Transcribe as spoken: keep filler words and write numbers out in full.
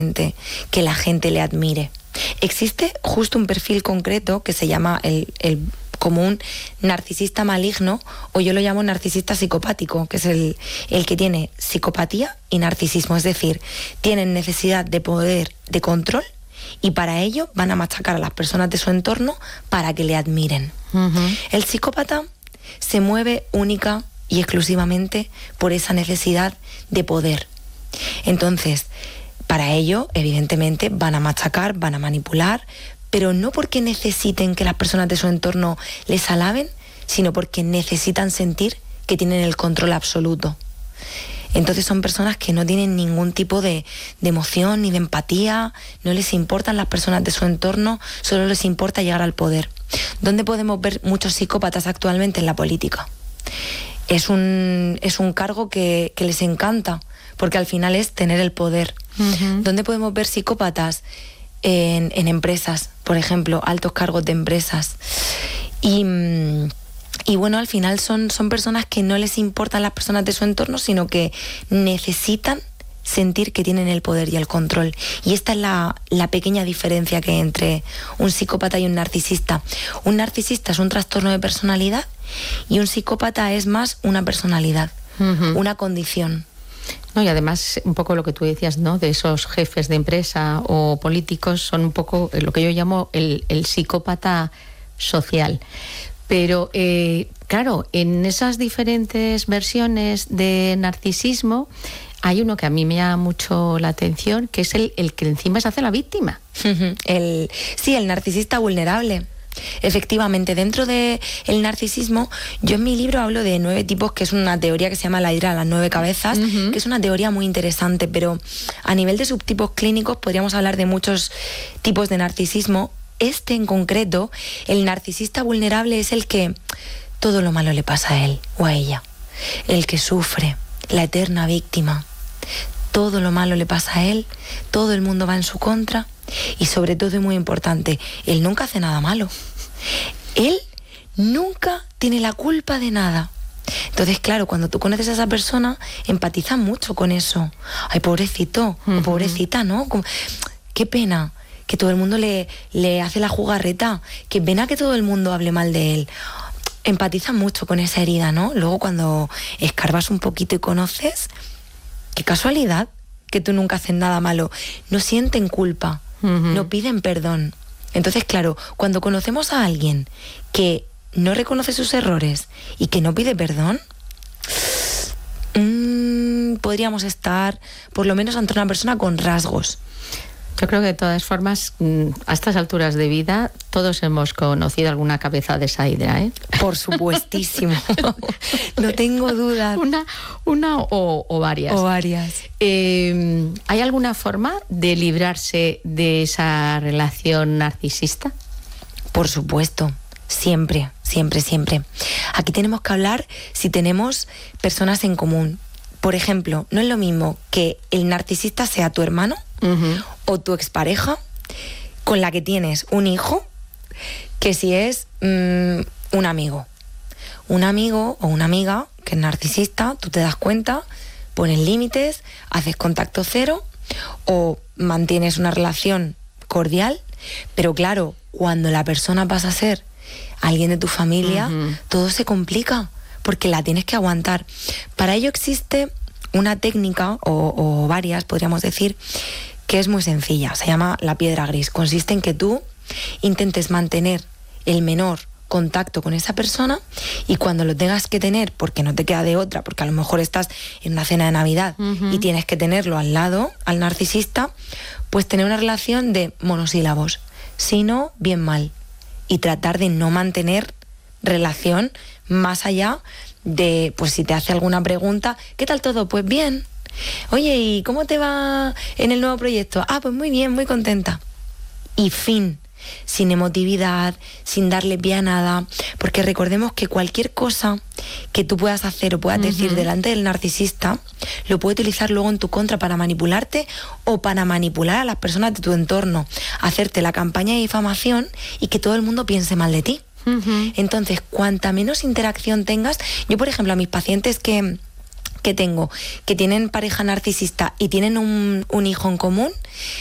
que la gente le admire. Existe justo un perfil concreto que se llama el, el como un narcisista maligno, o yo lo llamo narcisista psicopático, que es el, el que tiene psicopatía y narcisismo, es decir, tienen necesidad de poder, de control, y para ello van a machacar a las personas de su entorno para que le admiren. Uh-huh. El psicópata se mueve única y exclusivamente por esa necesidad de poder. Entonces, para ello, evidentemente, van a machacar, van a manipular, pero no porque necesiten que las personas de su entorno les alaben, sino porque necesitan sentir que tienen el control absoluto. Entonces son personas que no tienen ningún tipo de, de emoción ni de empatía, no les importan las personas de su entorno, solo les importa llegar al poder. ¿Dónde podemos ver muchos psicópatas actualmente? En la política. Es un, es un cargo que, que les encanta, porque al final es tener el poder. Uh-huh. ¿Dónde podemos ver psicópatas? En, en empresas, por ejemplo, altos cargos de empresas. Y, y bueno, al final son, son personas que no les importan las personas de su entorno, sino que necesitan sentir que tienen el poder y el control. Y esta es la, la pequeña diferencia que hay entre un psicópata y un narcisista. Un narcisista es un trastorno de personalidad y un psicópata es más una personalidad, uh-huh. una condición. No, y además, un poco lo que tú decías, ¿no?, de esos jefes de empresa o políticos, son un poco lo que yo llamo el, el psicópata social. Pero, eh, claro, en esas diferentes versiones de narcisismo, hay uno que a mí me llama mucho la atención, que es el, el que encima se hace la víctima. el, sí, el narcisista vulnerable. Efectivamente, dentro del narcisismo, yo en mi libro hablo de nueve tipos, que es una teoría que se llama la hidra de las nueve cabezas, uh-huh. que es una teoría muy interesante, pero a nivel de subtipos clínicos podríamos hablar de muchos tipos de narcisismo. Este en concreto, el narcisista vulnerable, es el que todo lo malo le pasa a él o a ella, el que sufre, la eterna víctima. Todo lo malo le pasa a él, todo el mundo va en su contra. Y sobre todo, y muy importante, él nunca hace nada malo. Él nunca tiene la culpa de nada. Entonces, claro, cuando tú conoces a esa persona, empatizas mucho con eso. Ay, pobrecito, uh-huh. o pobrecita, ¿no? Qué pena que todo el mundo le, le hace la jugarreta. Qué pena que todo el mundo hable mal de él. Empatizas mucho con esa herida, ¿no? Luego, cuando escarbas un poquito y conoces, qué casualidad que tú nunca haces nada malo. No sienten culpa. Uh-huh. No piden perdón. Entonces, claro, cuando conocemos a alguien que no reconoce sus errores y que no pide perdón, mmm, podríamos estar por lo menos ante una persona con rasgos. Yo creo que de todas formas, a estas alturas de vida, todos hemos conocido alguna cabeza de esa hidra, ¿eh? Por supuestísimo. No tengo duda. Una, una o, o varias. O varias. Eh, ¿Hay alguna forma de librarse de esa relación narcisista? Por supuesto. Siempre, siempre, siempre. Aquí tenemos que hablar si tenemos personas en común. Por ejemplo, no es lo mismo que el narcisista sea tu hermano, uh-huh. o tu expareja con la que tienes un hijo, que si es mmm, un amigo. Un amigo o una amiga que es narcisista, tú te das cuenta, pones límites, haces contacto cero o mantienes una relación cordial, pero claro, cuando la persona pasa a ser alguien de tu familia, uh-huh. todo se complica porque la tienes que aguantar. Para ello existe una técnica, o, o varias, podríamos decir, que es muy sencilla, se llama la piedra gris. Consiste en que tú intentes mantener el menor contacto con esa persona y cuando lo tengas que tener, porque no te queda de otra, porque a lo mejor estás en una cena de Navidad uh-huh. y tienes que tenerlo al lado, al narcisista, pues tener una relación de monosílabos, si no, bien mal, y tratar de no mantener relación más allá de, pues si te hace alguna pregunta, ¿qué tal todo? Pues bien. Oye, ¿y cómo te va en el nuevo proyecto? Ah, pues muy bien, muy contenta. Y fin, sin emotividad, sin darle pie a nada, porque recordemos que cualquier cosa que tú puedas hacer o puedas uh-huh. decir delante del narcisista, lo puede utilizar luego en tu contra para manipularte o para manipular a las personas de tu entorno, hacerte la campaña de difamación y que todo el mundo piense mal de ti. Uh-huh. Entonces, cuanta menos interacción tengas, yo por ejemplo a mis pacientes que que tengo, que tienen pareja narcisista y tienen un, un hijo en común,